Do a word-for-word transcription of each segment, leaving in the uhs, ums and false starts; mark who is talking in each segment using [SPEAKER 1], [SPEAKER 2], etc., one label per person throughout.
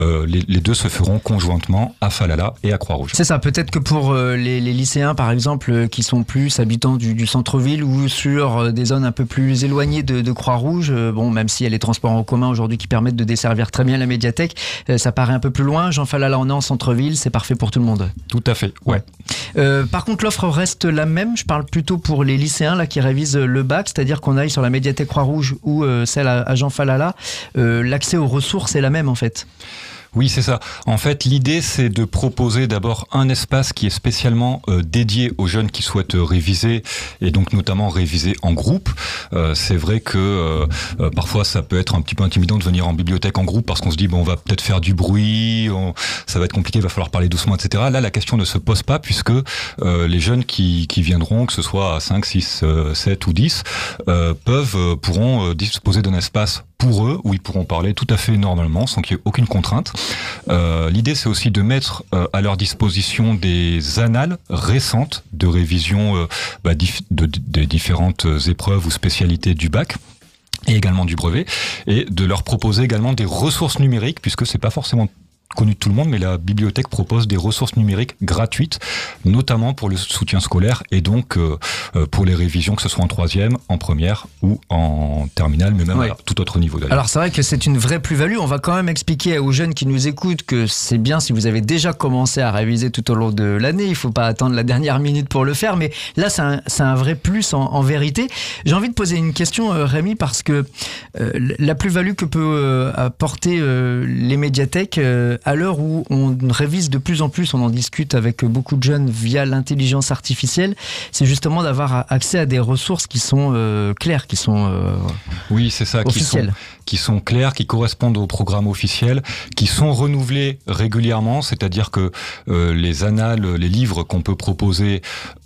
[SPEAKER 1] euh, les, les deux se feront conjointement à Falala et à Croix-Rouge.
[SPEAKER 2] C'est ça, peut-être que pour euh, les, les lycéens par exemple euh, qui sont plus habitants du, du centre-ville ou sur euh, des zones un peu plus éloignées de, de Croix-Rouge, euh, bon, même s'il y a les transports en commun aujourd'hui qui permettent de desservir très bien la médiathèque, euh, ça paraît un peu plus loin. Jean Falala, on est en centre-ville, c'est parfait pour tout le monde.
[SPEAKER 1] Tout à fait, ouais.
[SPEAKER 2] Euh, par contre, l'offre reste la même. Je parle plutôt pour les lycéens là qui révisent le bac, c'est-à-dire qu'on aille sur la médiathèque Croix-Rouge ou euh, celle à, à Jean Falala. Euh, l'accès aux ressources est la même en fait.
[SPEAKER 1] Oui, c'est ça. En fait, l'idée, c'est de proposer d'abord un espace qui est spécialement euh, dédié aux jeunes qui souhaitent réviser, et donc notamment réviser en groupe. Euh, c'est vrai que euh, euh, parfois, ça peut être un petit peu intimidant de venir en bibliothèque en groupe parce qu'on se dit, bon, on va peut-être faire du bruit, on, ça va être compliqué, il va falloir parler doucement, et cetera. Là, la question ne se pose pas puisque euh, les jeunes qui, qui viendront, que ce soit à cinq, six, sept ou dix, euh, peuvent, euh, pourront euh, disposer d'un espace pour eux, où ils pourront parler tout à fait normalement, sans qu'il y ait aucune contrainte. Euh, l'idée, c'est aussi de mettre euh, à leur disposition des annales récentes de révision euh, bah, dif- de, de, de différentes épreuves ou spécialités du bac, et également du brevet, et de leur proposer également des ressources numériques, puisque c'est pas forcément connu de tout le monde, mais la bibliothèque propose des ressources numériques gratuites, notamment pour le soutien scolaire et donc euh, pour les révisions, que ce soit en troisième, en première ou en terminale, mais même ouais. à tout autre niveau d'ailleurs.
[SPEAKER 2] Alors c'est vrai que c'est une vraie plus-value. On va quand même expliquer aux jeunes qui nous écoutent que c'est bien si vous avez déjà commencé à réviser tout au long de l'année. Il ne faut pas attendre la dernière minute pour le faire, mais là c'est un, c'est un vrai plus en, en vérité. J'ai envie de poser une question, euh, Rémi, parce que euh, la plus-value que peut euh, apporter euh, les médiathèques euh, à l'heure où on révise de plus en plus, on en discute avec beaucoup de jeunes via l'intelligence artificielle, c'est justement d'avoir accès à des ressources qui sont euh, claires, qui sont euh,
[SPEAKER 1] oui, c'est ça,
[SPEAKER 2] officielles.
[SPEAKER 1] Qui sont, qui sont claires, qui correspondent au programme officiel, qui sont renouvelées régulièrement, c'est-à-dire que euh, les annales, les livres qu'on peut proposer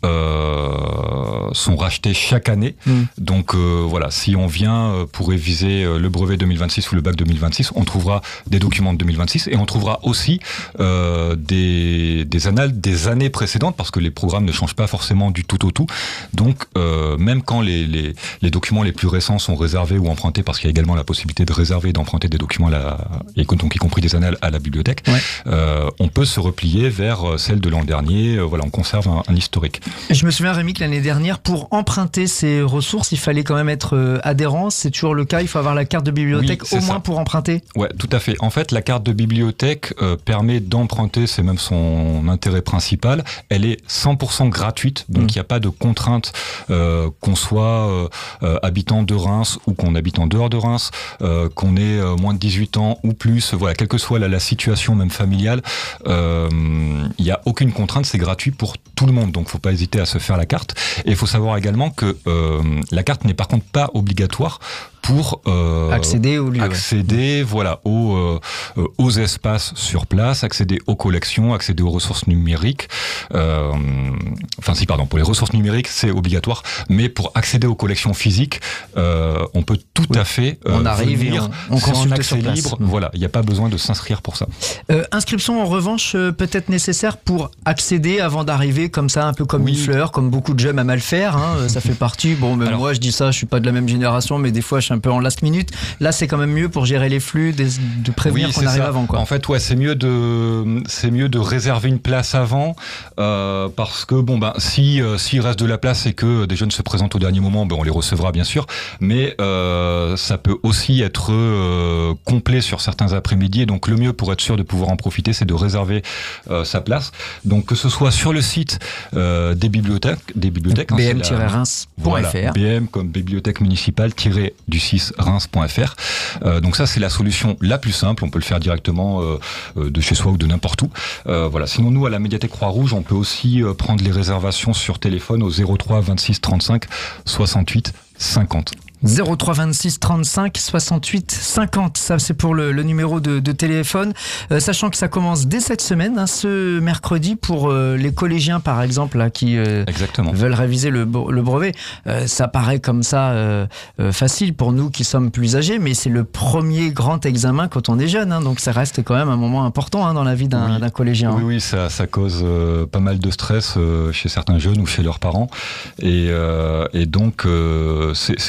[SPEAKER 1] euh, sont rachetés chaque année. Mmh. Donc euh, voilà, si on vient pour réviser le brevet deux mille vingt-six ou le bac deux mille vingt-six, on trouvera des documents de deux mille vingt-six et on trouvera aussi euh, des, des annales des années précédentes, parce que les programmes ne changent pas forcément du tout au tout. Donc, euh, même quand les, les, les documents les plus récents sont réservés ou empruntés, parce qu'il y a également la possibilité de réserver et d'emprunter des documents, à la, et donc y compris des annales à la bibliothèque, ouais. euh, on peut se replier vers celle de l'an dernier. Voilà, on conserve un, un historique.
[SPEAKER 2] Je me souviens, Rémi, que l'année dernière, pour emprunter ces ressources, il fallait quand même être adhérent. C'est toujours le cas, il faut avoir la carte de bibliothèque oui, au moins ça. Pour emprunter.
[SPEAKER 1] Ouais, tout à fait. En fait, la carte de bibliothèque Euh, permet d'emprunter, c'est même son intérêt principal. Elle est cent pour cent gratuite, donc il mmh. n'y a pas de contrainte euh, qu'on soit euh, euh, habitant de Reims ou qu'on habite en dehors de Reims, euh, qu'on ait euh, moins de dix-huit ans ou plus, voilà, quelle que soit la, la situation même familiale, il euh, n'y a aucune contrainte, c'est gratuit pour tout le monde, donc il ne faut pas hésiter à se faire la carte. Et il faut savoir également que euh, la carte n'est par contre pas obligatoire pour euh,
[SPEAKER 2] accéder au lieu,
[SPEAKER 1] accéder, ouais. voilà, aux, euh, aux espaces sur place, accéder aux collections, accéder aux ressources numériques. Euh, enfin, si, pardon, pour les ressources numériques, c'est obligatoire, mais pour accéder aux collections physiques, euh, on peut tout oui. à fait euh,
[SPEAKER 2] on arrive venir, et on, on consulte
[SPEAKER 1] en accès
[SPEAKER 2] sur place.
[SPEAKER 1] libre. Mmh. Voilà, il n'y a pas besoin de s'inscrire pour ça.
[SPEAKER 2] Euh, inscription, en revanche, euh, peut-être nécessaire pour accéder avant d'arriver comme ça, un peu comme oui. une fleur, comme beaucoup de jeunes aiment à le faire. Hein, ça fait partie. Bon, même Alors, moi, je dis ça, je suis pas de la même génération, mais des fois, je suis un peu en last minute. Là, c'est quand même mieux pour gérer les flux, de, de prévenir oui, qu'on arrive
[SPEAKER 1] ça.
[SPEAKER 2] avant, quoi.
[SPEAKER 1] En fait, ouais, c'est mieux de, c'est mieux de réserver une place avant, euh, parce que bon, ben, si euh, s'il reste de la place et que des jeunes se présentent au dernier moment, ben, on les recevra bien sûr, mais euh, ça peut aussi être euh, complet sur certains après-midi. Et donc, le mieux pour être sûr de pouvoir en profiter, c'est de réserver euh, sa place. Donc, que ce soit sur le site euh, des bibliothèques, des bibliothèques,
[SPEAKER 2] b m tiret reims point f r.
[SPEAKER 1] Voilà, B M comme bibliothèque municipale du six reims point f r. Euh, donc ça, c'est la solution la plus simple. On peut le faire directement euh, de chez soi ou de n'importe où. Euh, voilà. Sinon, nous, à la médiathèque Croix-Rouge, on peut aussi euh, prendre les réservations sur téléphone au zéro trois vingt-six trente-cinq soixante-huit cinquante.
[SPEAKER 2] zéro trois vingt-six trente-cinq soixante-huit cinquante, ça c'est pour le, le numéro de, de téléphone, euh, sachant que ça commence dès cette semaine, hein, ce mercredi, pour euh, les collégiens par exemple là, qui euh, veulent réviser le, le brevet. Euh, ça paraît comme ça euh, euh, facile pour nous qui sommes plus âgés, mais c'est le premier grand examen quand on est jeune, hein, donc ça reste quand même un moment important, hein, dans la vie d'un,
[SPEAKER 1] oui.
[SPEAKER 2] d'un collégien.
[SPEAKER 1] Oui, oui, ça, ça cause euh, pas mal de stress euh, chez certains jeunes ou chez leurs parents, et, euh, et donc euh, c'est, c'est aussi juste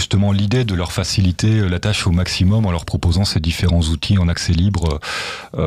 [SPEAKER 1] justement l'idée de leur faciliter la tâche au maximum en leur proposant ces différents outils en accès libre